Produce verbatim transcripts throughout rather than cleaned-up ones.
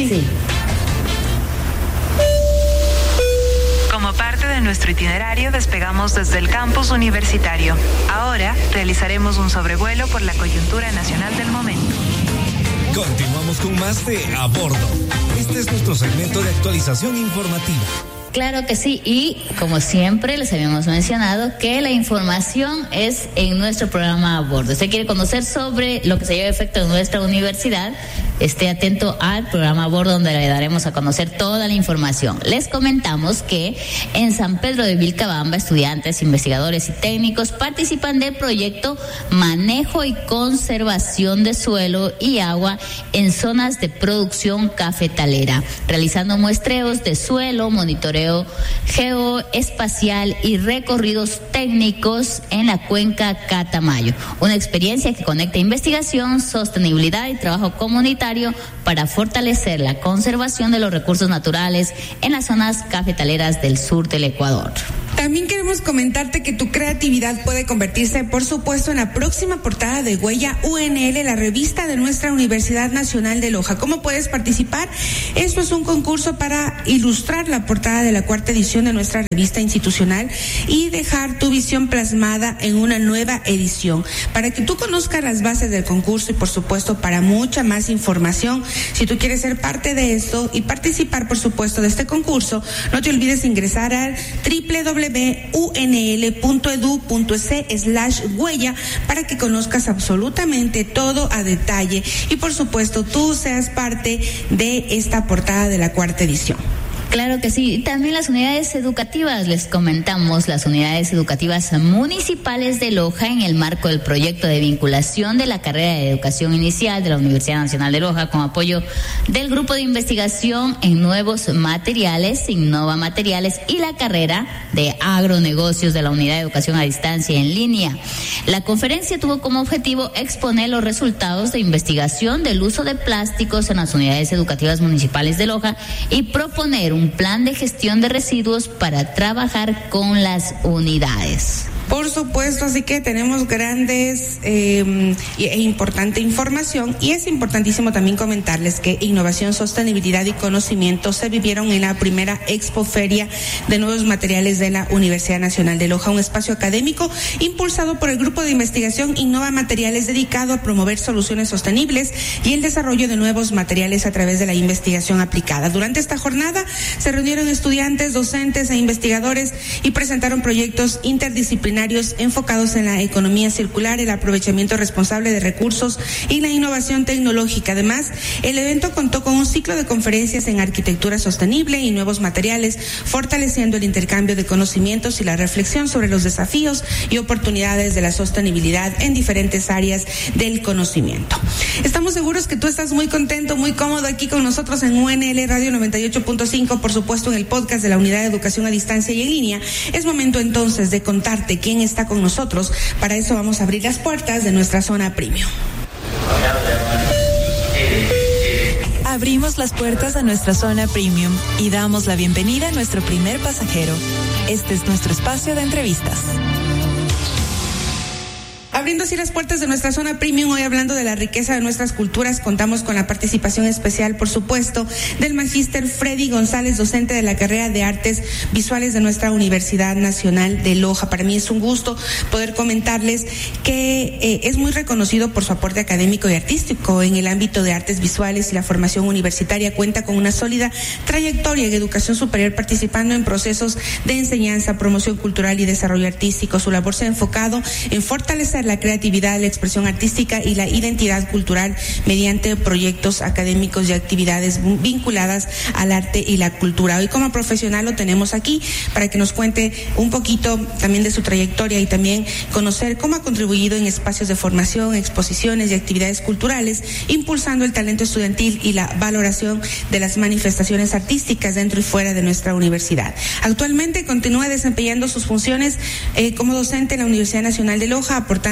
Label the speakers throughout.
Speaker 1: Sí.
Speaker 2: Como parte de nuestro itinerario, despegamos desde el campus universitario. Ahora realizaremos un sobrevuelo por la coyuntura nacional del momento.
Speaker 3: Continuamos con más de A Bordo. Este es nuestro segmento de actualización informativa.
Speaker 1: Claro que sí, y como siempre les habíamos mencionado que la información es en nuestro programa A Bordo. Usted quiere conocer sobre lo que se lleva a efecto en nuestra universidad, esté atento al programa A Bordo, donde le daremos a conocer toda la información. Les comentamos que en San Pedro de Vilcabamba, estudiantes, investigadores y técnicos participan del proyecto Manejo y Conservación de Suelo y Agua en zonas de producción cafetalera, realizando muestreos de suelo, monitoreo geoespacial y recorridos técnicos en la cuenca Catamayo. Una experiencia que conecta investigación, sostenibilidad y trabajo comunitario para fortalecer la conservación de los recursos naturales en las zonas cafetaleras del sur del Ecuador.
Speaker 4: También queremos comentarte que tu creatividad puede convertirse, por supuesto, en la próxima portada de Huella U N L, la revista de nuestra Universidad Nacional de Loja. ¿Cómo puedes participar? Esto es un concurso para ilustrar la portada de la cuarta edición de nuestra revista institucional y dejar tu visión plasmada en una nueva edición. Para que tú conozcas las bases del concurso y, por supuesto, para mucha más información, si tú quieres ser parte de esto y participar, por supuesto, de este concurso, no te olvides ingresar al doble u doble u doble u punto u n l punto e d u punto e c slash huella para que conozcas absolutamente todo a detalle y, por supuesto, tú seas parte de esta portada de la cuarta edición.
Speaker 1: Claro que sí. También las unidades educativas, les comentamos, las unidades educativas municipales de Loja, en el marco del proyecto de vinculación de la carrera de educación inicial de la Universidad Nacional de Loja, con apoyo del grupo de investigación en nuevos materiales, Innova Materiales, y la carrera de agronegocios de la Unidad de Educación a Distancia en Línea. La conferencia tuvo como objetivo exponer los resultados de investigación del uso de plásticos en las unidades educativas municipales de Loja y proponer un plan de gestión de residuos para trabajar con las unidades.
Speaker 4: Por supuesto, así que tenemos grandes eh, e importante información, y es importantísimo también comentarles que innovación, sostenibilidad y conocimiento se vivieron en la primera Expoferia de Nuevos Materiales de la Universidad Nacional de Loja, un espacio académico impulsado por el Grupo de Investigación Innova Materiales, dedicado a promover soluciones sostenibles y el desarrollo de nuevos materiales a través de la investigación aplicada. Durante esta jornada se reunieron estudiantes, docentes e investigadores y presentaron proyectos interdisciplinarios enfocados en la economía circular, el aprovechamiento responsable de recursos y la innovación tecnológica. Además, el evento contó con un ciclo de conferencias en arquitectura sostenible y nuevos materiales, fortaleciendo el intercambio de conocimientos y la reflexión sobre los desafíos y oportunidades de la sostenibilidad en diferentes áreas del conocimiento. Estamos seguros que tú estás muy contento, muy cómodo aquí con nosotros en U N L Radio noventa y ocho punto cinco, por supuesto en el podcast de la Unidad de Educación a Distancia y en Línea. Es momento entonces de contarte quién está con nosotros. Para eso vamos a abrir las puertas de nuestra zona premium.
Speaker 5: Abrimos las puertas a nuestra zona premium y damos la bienvenida a nuestro primer pasajero. Este es nuestro espacio de entrevistas.
Speaker 4: Abriendo así las puertas de nuestra zona premium, hoy hablando de la riqueza de nuestras culturas, contamos con la participación especial, por supuesto, del magíster Freddy González, docente de la carrera de Artes Visuales de nuestra Universidad Nacional de Loja. Para mí es un gusto poder comentarles que eh, es muy reconocido por su aporte académico y artístico en el ámbito de artes visuales y la formación universitaria. Cuenta con una sólida trayectoria en educación superior, participando en procesos de enseñanza, promoción cultural y desarrollo artístico. Su labor se ha enfocado en fortalecer la creatividad, la expresión artística y la identidad cultural mediante proyectos académicos y actividades vinculadas al arte y la cultura. Hoy como profesional lo tenemos aquí para que nos cuente un poquito también de su trayectoria y también conocer cómo ha contribuido en espacios de formación, exposiciones y actividades culturales, impulsando el talento estudiantil y la valoración de las manifestaciones artísticas dentro y fuera de nuestra universidad. Actualmente continúa desempeñando sus funciones eh, como docente en la Universidad Nacional de Loja, aportando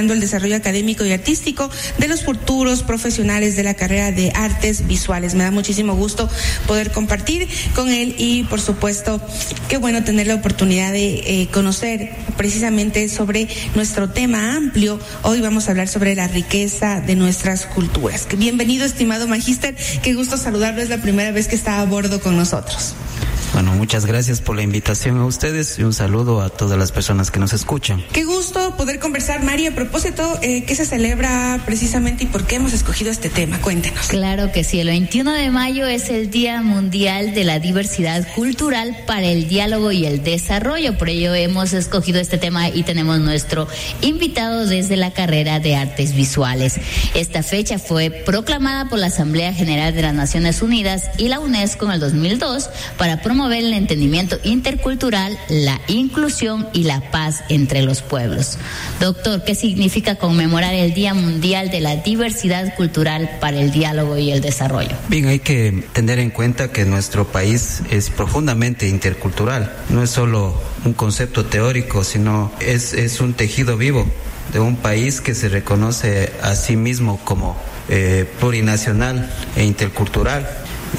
Speaker 4: fomentando el desarrollo académico y artístico de los futuros profesionales de la carrera de artes visuales. Me da muchísimo gusto poder compartir con él y, por supuesto, qué bueno tener la oportunidad de eh, conocer precisamente sobre nuestro tema amplio. Hoy vamos a hablar sobre la riqueza de nuestras culturas. Bienvenido, estimado magíster. Qué gusto saludarlo. Es la primera vez que está a bordo con nosotros.
Speaker 6: Bueno, muchas gracias por la invitación a ustedes y un saludo a todas las personas que nos escuchan.
Speaker 4: Qué gusto poder conversar, Mari. A propósito, eh, ¿qué se celebra precisamente y por qué hemos escogido este tema? Cuéntenos.
Speaker 1: Claro que sí, el veintiuno de mayo es el Día Mundial de la Diversidad Cultural para el Diálogo y el Desarrollo. Por ello hemos escogido este tema y tenemos nuestro invitado desde la carrera de Artes Visuales. Esta fecha fue proclamada por la Asamblea General de las Naciones Unidas y la UNESCO en el dos mil dos para promover el entendimiento intercultural, la inclusión y la paz entre los pueblos. Doctor, ¿qué significa conmemorar el Día Mundial de la Diversidad Cultural para el Diálogo y el Desarrollo?
Speaker 6: Bien, hay que tener en cuenta que nuestro país es profundamente intercultural. No es solo un concepto teórico, sino es, es un tejido vivo de un país que se reconoce a sí mismo como eh, plurinacional e intercultural.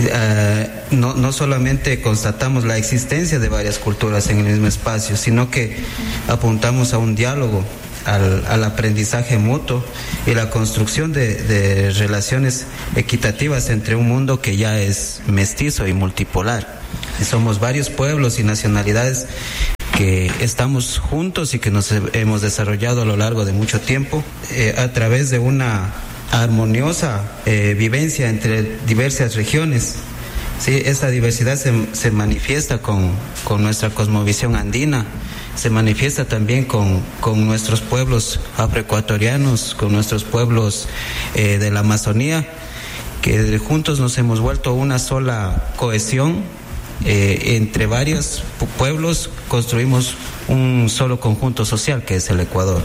Speaker 6: Uh, no, no solamente constatamos la existencia de varias culturas en el mismo espacio, sino que apuntamos a un diálogo, al, al aprendizaje mutuo y la construcción de, de relaciones equitativas entre un mundo que ya es mestizo y multipolar. Y somos varios pueblos y nacionalidades que estamos juntos y que nos hemos desarrollado a lo largo de mucho tiempo eh, a través de una armoniosa eh, vivencia entre diversas regiones. Sí, esta diversidad se, se manifiesta con, con nuestra cosmovisión andina, se manifiesta también con, con nuestros pueblos afroecuatorianos, con nuestros pueblos eh, de la Amazonía, que juntos nos hemos vuelto una sola cohesión. Eh, entre varios pueblos construimos un solo conjunto social que es el Ecuador.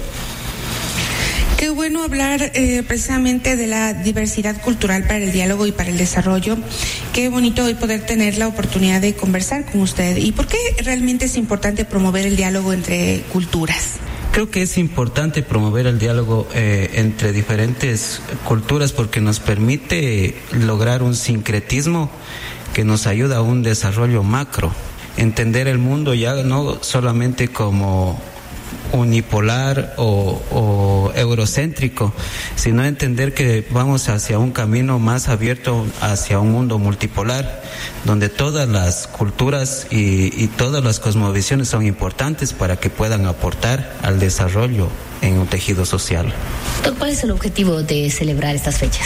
Speaker 4: Qué bueno hablar eh, precisamente de la diversidad cultural para el diálogo y para el desarrollo. Qué bonito hoy poder tener la oportunidad de conversar con usted. ¿Y por qué realmente es importante promover el diálogo entre culturas?
Speaker 6: Creo que es importante promover el diálogo eh, entre diferentes culturas porque nos permite lograr un sincretismo que nos ayuda a un desarrollo macro. Entender el mundo ya no solamente como unipolar o, o eurocéntrico, sino entender que vamos hacia un camino más abierto, hacia un mundo multipolar, donde todas las culturas y, y todas las cosmovisiones son importantes para que puedan aportar al desarrollo en un tejido social.
Speaker 1: ¿Cuál es el objetivo de celebrar estas fechas?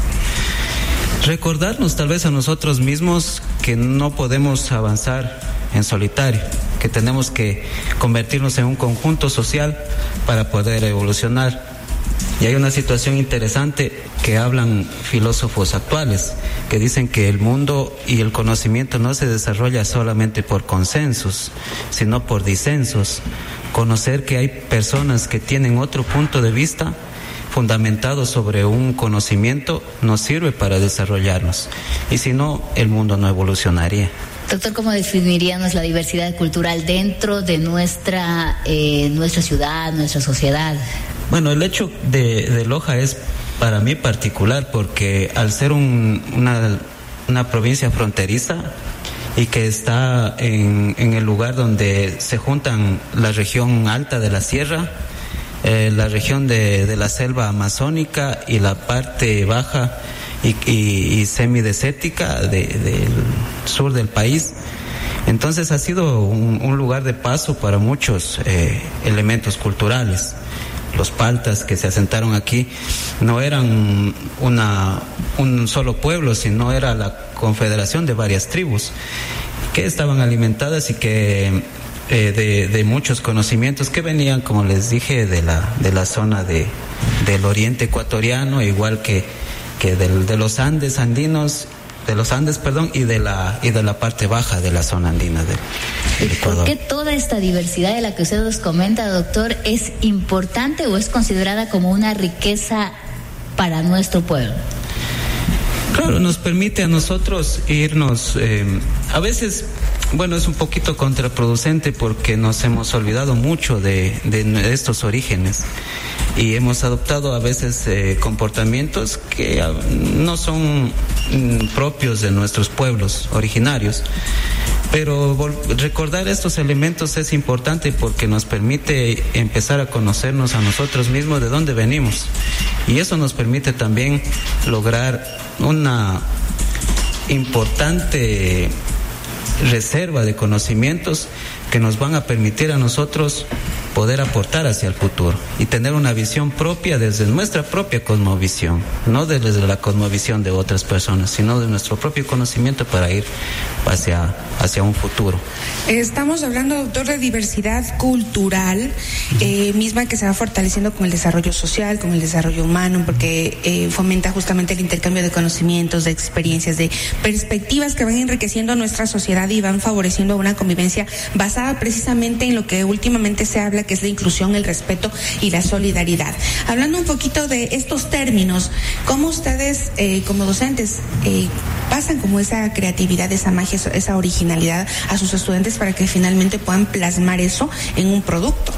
Speaker 6: Recordarnos tal vez a nosotros mismos que no podemos avanzar en solitario, que tenemos que convertirnos en un conjunto social para poder evolucionar. Y hay una situación interesante que hablan filósofos actuales, que dicen que el mundo y el conocimiento no se desarrolla solamente por consensos, sino por disensos. Conocer que hay personas que tienen otro punto de vista fundamentado sobre un conocimiento nos sirve para desarrollarnos, y si no, el mundo no evolucionaría.
Speaker 1: Doctor, ¿cómo definiríamos la diversidad cultural dentro de nuestra eh, nuestra ciudad, nuestra sociedad?
Speaker 6: Bueno, el hecho de, de Loja es para mí particular porque al ser un, una, una provincia fronteriza y que está en, en el lugar donde se juntan la región alta de la sierra, Eh, la región de, de la selva amazónica y la parte baja y, y, y semidesértica de, del sur del país. Entonces ha sido un, un lugar de paso para muchos eh, elementos culturales. Los paltas que se asentaron aquí no eran una, un solo pueblo, sino era la confederación de varias tribus que estaban alimentadas y que Eh, de, de muchos conocimientos que venían, como les dije, de la de la zona de del oriente ecuatoriano, igual que que del, de los Andes andinos, de los Andes, perdón, y de la y de la parte baja de la zona andina del, del Ecuador.
Speaker 1: ¿Por qué toda esta diversidad de la que usted nos comenta, doctor, es importante o es considerada como una riqueza para nuestro pueblo?
Speaker 6: Claro, nos permite a nosotros irnos, eh, a veces, bueno, es un poquito contraproducente porque nos hemos olvidado mucho de, de estos orígenes. y hemos adoptado a veces eh, comportamientos que uh, no son mm, propios de nuestros pueblos originarios. Pero recordar estos elementos es importante porque nos permite empezar a conocernos a nosotros mismos de dónde venimos, y eso nos permite también lograr una importante reserva de conocimientos que nos van a permitir a nosotros poder aportar hacia el futuro y tener una visión propia desde nuestra propia cosmovisión, no desde la cosmovisión de otras personas, sino de nuestro propio conocimiento para ir hacia, hacia un futuro.
Speaker 4: Estamos hablando, doctor, de diversidad cultural, eh, misma que se va fortaleciendo con el desarrollo social, con el desarrollo humano, porque eh, fomenta justamente el intercambio de conocimientos, de experiencias, de perspectivas que van enriqueciendo nuestra sociedad y van favoreciendo una convivencia basada precisamente en lo que últimamente se habla, que es la inclusión, el respeto y la solidaridad. Hablando un poquito de estos términos, ¿cómo ustedes eh, como docentes eh, pasan como esa creatividad, esa magia, esa originalidad a sus estudiantes para que finalmente puedan plasmar eso en un producto?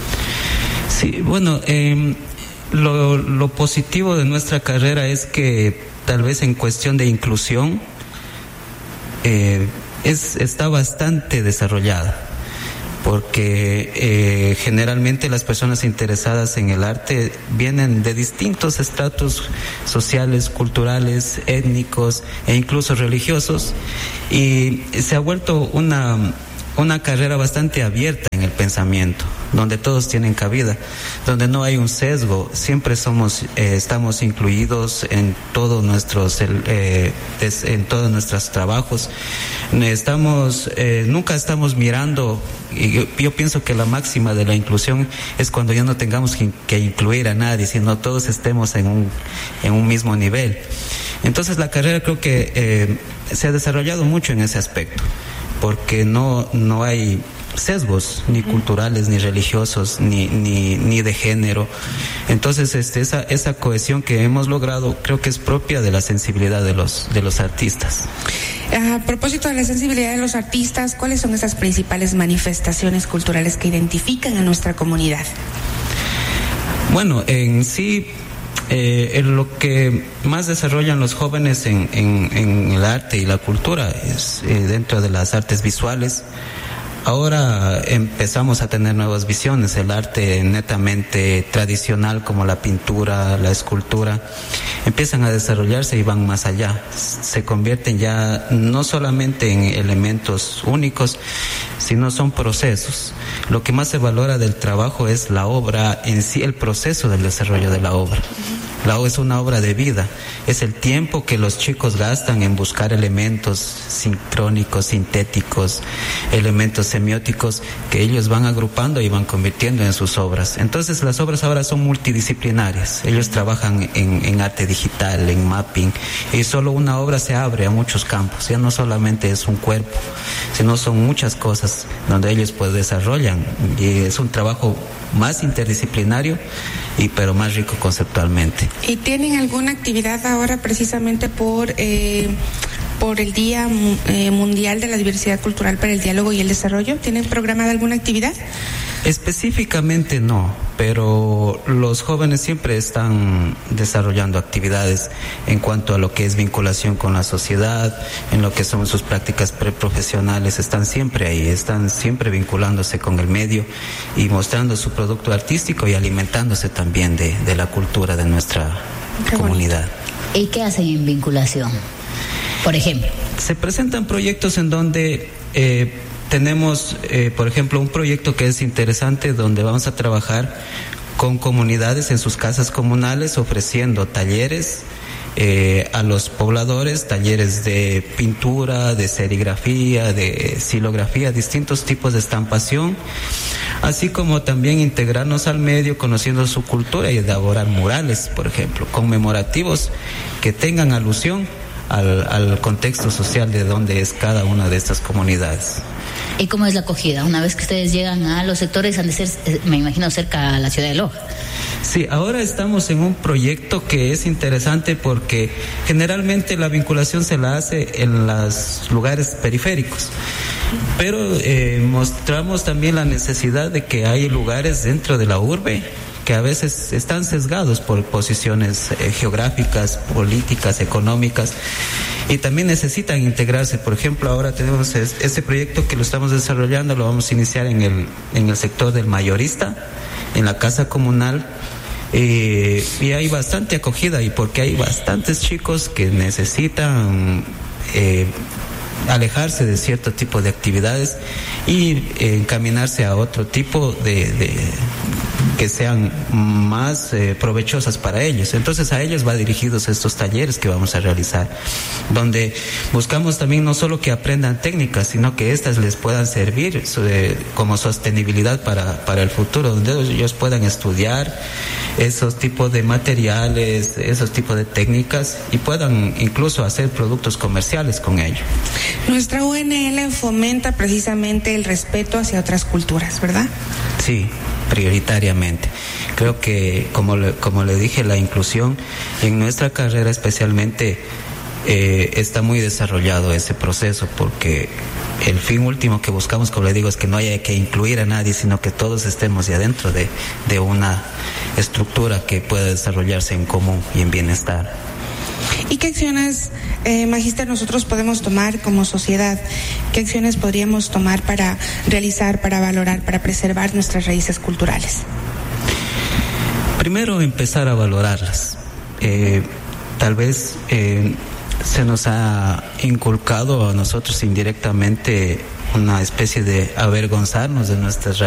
Speaker 6: Sí, bueno, eh, lo, lo positivo de nuestra carrera es que tal vez en cuestión de inclusión eh, es, está bastante desarrollada, porque eh, generalmente las personas interesadas en el arte vienen de distintos estratos sociales, culturales, étnicos e incluso religiosos, y se ha vuelto una, una carrera bastante abierta en el pensamiento, donde todos tienen cabida, donde no hay un sesgo, siempre somos, eh, estamos incluidos en todos nuestros, eh, des, en todos nuestros trabajos. Estamos, eh, nunca estamos mirando, y yo, yo pienso que la máxima de la inclusión es cuando ya no tengamos que, que incluir a nadie, sino todos estemos en un, en un mismo nivel. Entonces la carrera creo que eh, se ha desarrollado mucho en ese aspecto, porque no, no hay sesgos ni culturales, ni religiosos, ni, ni, ni de género. Entonces este, esa, esa cohesión que hemos logrado creo que es propia de la sensibilidad de los, de los artistas.
Speaker 4: A propósito de la sensibilidad de los artistas, ¿cuáles son esas principales manifestaciones culturales que identifican a nuestra comunidad?
Speaker 6: Bueno, en sí, eh, en lo que más desarrollan los jóvenes en, en, en el arte y la cultura es eh, dentro de las artes visuales. Ahora empezamos a tener nuevas visiones, el arte netamente tradicional como la pintura, la escultura, empiezan a desarrollarse y van más allá, se convierten ya no solamente en elementos únicos, sino son procesos. Lo que más se valora del trabajo es la obra en sí, el proceso del desarrollo de la obra. La obra es una obra de vida, es el tiempo que los chicos gastan en buscar elementos sincrónicos, sintéticos, elementos semióticos que ellos van agrupando y van convirtiendo en sus obras. Entonces las obras ahora son multidisciplinarias, ellos trabajan en, en arte digital, en mapping, y solo una obra se abre a muchos campos, ya no solamente es un cuerpo, sino son muchas cosas donde ellos pues desarrollan, y es un trabajo más interdisciplinario y pero más rico conceptualmente.
Speaker 4: ¿Y tienen alguna actividad ahora precisamente por eh, por el Día eh, Mundial de la Diversidad Cultural para el Diálogo y el Desarrollo? ¿Tienen programada alguna actividad?
Speaker 6: Específicamente no, pero los jóvenes siempre están desarrollando actividades en cuanto a lo que es vinculación con la sociedad, en lo que son sus prácticas preprofesionales, están siempre ahí, están siempre vinculándose con el medio y mostrando su producto artístico y alimentándose también de, de la cultura de nuestra Qué comunidad.
Speaker 1: Bonito. ¿Y qué hacen en vinculación? Por ejemplo.
Speaker 6: Se presentan proyectos en donde eh, tenemos, eh, por ejemplo, un proyecto que es interesante donde vamos a trabajar con comunidades en sus casas comunales ofreciendo talleres eh, a los pobladores, talleres de pintura, de serigrafía, de silografía, distintos tipos de estampación, así como también integrarnos al medio conociendo su cultura y elaborar murales, por ejemplo, conmemorativos que tengan alusión al, al contexto social de donde es cada una de estas comunidades.
Speaker 1: ¿Y cómo es la acogida? Una vez que ustedes llegan a los sectores, han de ser, me imagino, cerca a la ciudad de Loja.
Speaker 6: Sí, ahora estamos en un proyecto que es interesante porque generalmente la vinculación se la hace en los lugares periféricos, pero eh, mostramos también la necesidad de que hay lugares dentro de la urbe que a veces están sesgados por posiciones eh, geográficas, políticas, económicas, y también necesitan integrarse. Por ejemplo, ahora tenemos este proyecto que lo estamos desarrollando, lo vamos a iniciar en el, en el sector del mayorista, en la casa comunal. Eh, y hay bastante acogida, y porque hay bastantes chicos que necesitan eh, alejarse de cierto tipo de actividades y eh, encaminarse a otro tipo de, de que sean más eh, provechosas para ellos. Entonces a ellos va dirigidos estos talleres que vamos a realizar, donde buscamos también no solo que aprendan técnicas, sino que éstas les puedan servir eh, como sostenibilidad para, para el futuro, donde ellos puedan estudiar esos tipos de materiales, esos tipos de técnicas, y puedan incluso hacer productos comerciales con ello.
Speaker 4: Nuestra U N L fomenta precisamente el respeto hacia otras culturas, ¿verdad?
Speaker 6: Sí, prioritariamente. Creo que, como le, como le dije, la inclusión en nuestra carrera especialmente eh, está muy desarrollado ese proceso, porque el fin último que buscamos, como le digo, es que no haya que incluir a nadie, sino que todos estemos ya dentro de, de una estructura que pueda desarrollarse en común y en bienestar.
Speaker 4: ¿Y qué acciones, eh, Magíster, nosotros podemos tomar como sociedad? ¿Qué acciones podríamos tomar para realizar, para valorar, para preservar nuestras raíces culturales?
Speaker 6: Primero, empezar a valorarlas. Eh, tal vez eh, se nos ha inculcado a nosotros indirectamente una especie de avergonzarnos de nuestras raíces.